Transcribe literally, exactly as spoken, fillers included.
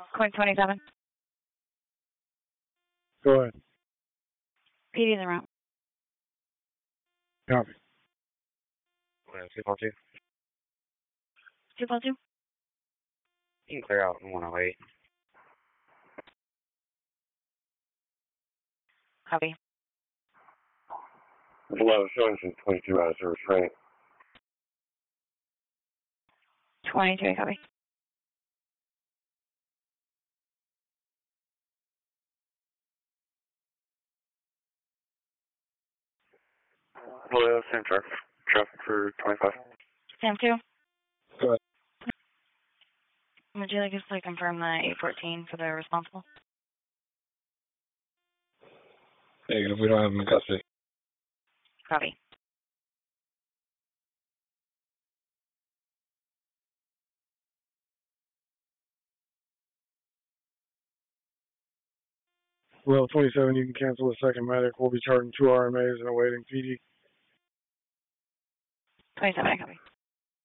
Quick twenty-seven. Go ahead. P D's en route. Copy. two four two. two four two. You can clear out in one oh eight. Copy. eleven showing from twenty-two out of service training. twenty-two, copy. Hello, same truck. Traffic for twenty-five. Sam two. Go ahead. Would you like us to confirm the eight fourteen for the responsible? Negative, we don't have them in custody. Copy. Well, twenty-seven, you can cancel the second medic. We'll be charging two R M As and awaiting P D. twenty-seven, copy.